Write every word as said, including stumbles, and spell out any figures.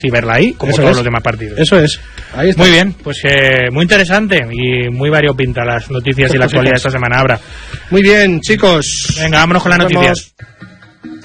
y verla ahí, como Eso todos es. los demás partidos. Eso es. Ahí está. Muy bien, pues eh, muy interesante y muy variopinta las noticias y la actualidad de esta semana. Abra. Muy bien, chicos. Venga, vámonos con las Nos noticias. vemos.